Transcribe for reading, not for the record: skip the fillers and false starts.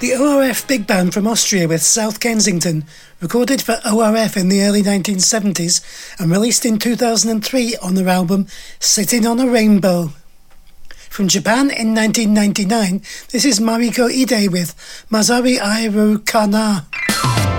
The ORF big band from Austria with South Kensington, recorded for ORF in the early 1970s and released in 2003 on their album Sitting on a Rainbow. From Japan in 1999, this is Mariko Ide with Mazari Airu Kana.